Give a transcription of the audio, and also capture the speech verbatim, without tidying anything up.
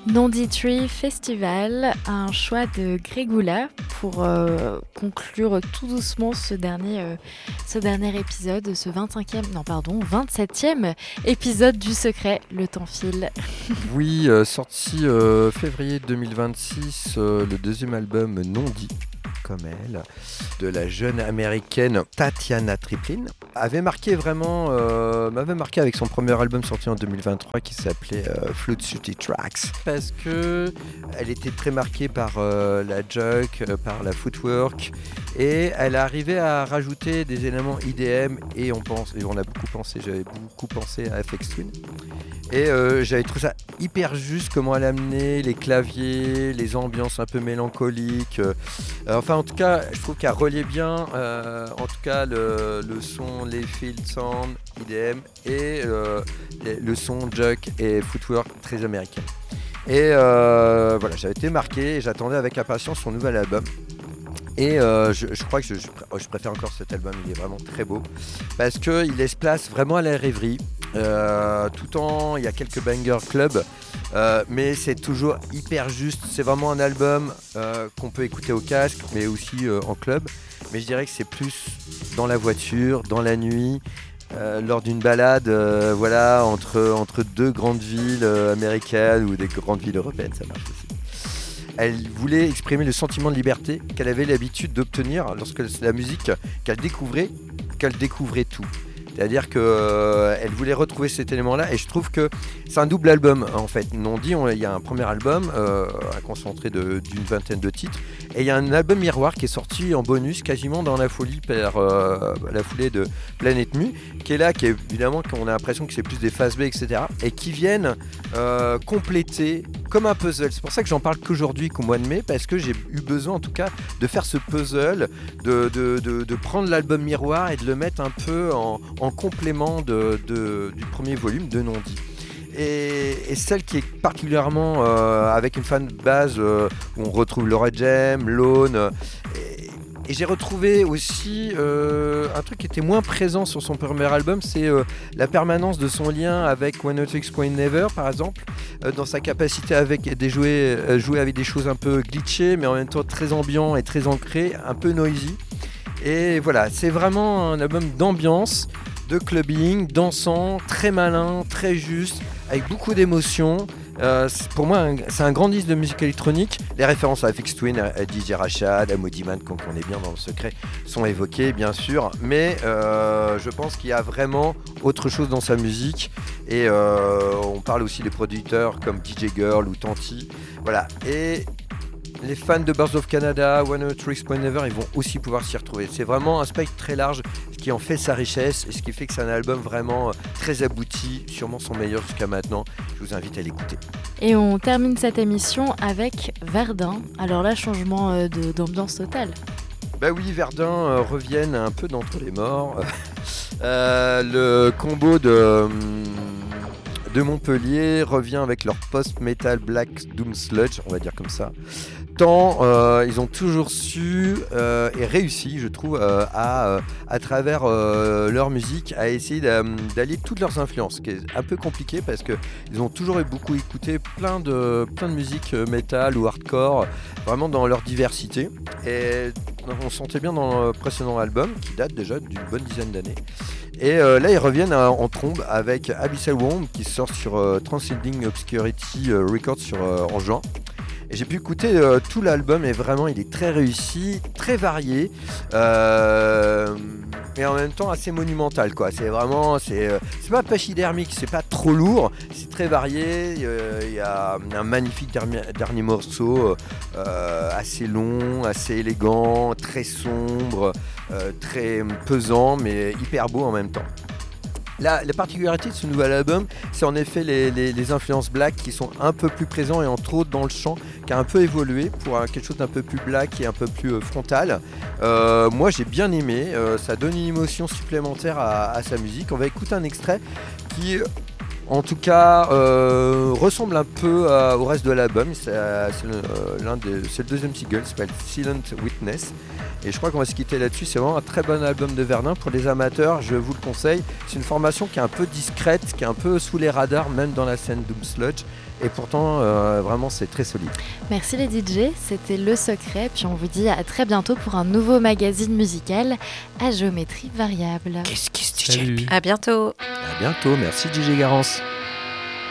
Nandi Tree Festival, un choix de Grégoula pour euh, conclure tout doucement ce dernier, euh, ce dernier épisode, ce vingt-cinquième, non pardon, vingt-septième épisode du Secret. Le temps file. Oui, euh, sorti euh, février deux mille vingt-six, euh, le deuxième album Nandi, comme elle, de la jeune américaine Tatiana Triplin, avait marqué vraiment, euh, m'avait marqué avec son premier album sorti en deux mille vingt-trois qui s'appelait euh, Flood City Tracks, parce que elle était très marquée par euh, la juke, euh, par la footwork, et elle arrivait à rajouter des éléments I D M, et on pense, et on a beaucoup pensé, j'avais beaucoup pensé à F X Twin. Et euh, j'avais trouvé ça hyper juste comment elle amenait les claviers, les ambiances un peu mélancoliques. Euh, enfin, en tout cas, je trouve qu'elle reliait bien, euh, en tout cas, le, le son, les field sound, I D M et euh, les, le son juke et footwork très américain. Et euh, voilà, j'avais été marqué et j'attendais avec impatience son nouvel album. Et euh, je, je crois que je, je, je préfère encore cet album, il est vraiment très beau parce qu'il laisse place vraiment à la rêverie. Euh, tout en, il y a quelques bangers club, euh, mais c'est toujours hyper juste. C'est vraiment un album euh, qu'on peut écouter au casque, mais aussi euh, en club. Mais je dirais que c'est plus dans la voiture, dans la nuit, euh, lors d'une balade, euh, voilà, entre, entre deux grandes villes euh, américaines ou des grandes villes européennes, ça marche aussi. Elle voulait exprimer le sentiment de liberté qu'elle avait l'habitude d'obtenir lorsque la musique qu'elle découvrait, qu'elle découvrait tout. C'est-à-dire qu'elle euh, voulait retrouver cet élément-là, et je trouve que c'est un double album en fait. On dit il y a un premier album, euh, un concentré de, d'une vingtaine de titres, et il y a un album miroir qui est sorti en bonus quasiment dans la folie par euh, la foulée de Planète Mu, qui est là, qui est évidemment qu'on a l'impression que c'est plus des phases B, et cetera, et qui viennent euh, compléter comme un puzzle. C'est pour ça que j'en parle qu'aujourd'hui, qu'au mois de mai, parce que j'ai eu besoin en tout cas de faire ce puzzle, de, de, de, de prendre l'album miroir et de le mettre un peu en, en complément de, de, du premier volume de Nandi. Et, et celle qui est particulièrement euh, avec une fan base euh, où on retrouve Laura Jam, Lone, euh, et, et j'ai retrouvé aussi euh, un truc qui était moins présent sur son premier album, c'est euh, la permanence de son lien avec One oh six Point Never par exemple, euh, dans sa capacité avec des jouer, euh, jouer avec des choses un peu glitchées mais en même temps très ambiant et très ancré, un peu noisy. Et voilà, c'est vraiment un album d'ambiance, de clubbing, dansant, très malin, très juste, avec beaucoup d'émotions. Euh, pour moi, c'est un grand disque de musique électronique. Les références à F X Twin, à D J Rashad, à Modiman, qu'on connaît bien dans le secret, sont évoquées, bien sûr. Mais euh, je pense qu'il y a vraiment autre chose dans sa musique. Et euh, on parle aussi des producteurs comme D J Girl ou Tanti. Voilà. Et les fans de Birds of Canada, One oh six Point Never, ils vont aussi pouvoir s'y retrouver. C'est vraiment un spectre très large, ce qui en fait sa richesse et ce qui fait que c'est un album vraiment très abouti, sûrement son meilleur jusqu'à maintenant. Je vous invite à l'écouter. Et on termine cette émission avec Verdun. Alors là, changement euh, de, d'ambiance totale. Bah oui, Verdun euh, reviennent un peu d'entre les morts. euh, le combo de... de Montpellier revient avec leur post-metal black doom sludge, on va dire comme ça. Tant euh, ils ont toujours su euh, et réussi, je trouve, euh, à, euh, à travers euh, leur musique, à essayer d'allier toutes leurs influences, ce qui est un peu compliqué parce qu'ils ont toujours beaucoup écouté plein de, plein de musique metal ou hardcore, vraiment dans leur diversité. Et on sentait bien dans le précédent album, qui date déjà d'une bonne dizaine d'années. Et euh, là, ils reviennent à, en trombe avec Abyssal Womb, qui sort sur euh, Transcending Obscurity euh, Records sur, euh, en juin. Et j'ai pu écouter euh, tout l'album et vraiment il est très réussi, très varié, euh, et en même temps assez monumental quoi. C'est vraiment, c'est, euh, c'est pas pachydermique, c'est pas trop lourd, c'est très varié. Il euh, y a un magnifique dernier, dernier morceau, euh, assez long, assez élégant, très sombre, euh, très pesant mais hyper beau en même temps. La, la particularité de ce nouvel album, c'est en effet les, les, les influences black qui sont un peu plus présents et entre autres dans le chant qui a un peu évolué pour quelque chose d'un peu plus black et un peu plus euh, frontal. Euh, moi j'ai bien aimé, euh, ça donne une émotion supplémentaire à, à sa musique. On va écouter un extrait qui En tout cas, euh, ressemble un peu à- au reste de l'album. C'est, euh, c'est, le, euh, l'un des, c'est le deuxième single, il s'appelle Silent Witness. Et je crois qu'on va se quitter là-dessus. C'est vraiment un très bon album de Verdun. Pour les amateurs, je vous le conseille. C'est une formation qui est un peu discrète, qui est un peu sous les radars, même dans la scène Doom Sludge. Et pourtant, euh, vraiment, c'est très solide. Merci les D J, c'était Le Secret. Puis on vous dit à très bientôt pour un nouveau magazine musical à géométrie variable. Qu'est-ce qui se Salut. À bientôt. À bientôt. Merci D J Garance.